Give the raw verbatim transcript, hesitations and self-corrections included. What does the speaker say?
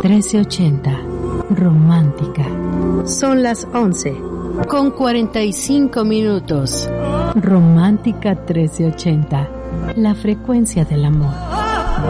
trece ochenta. Romántica. Son las once. Con cuarenta y cinco minutos. Romántica trece ochenta. La frecuencia del amor.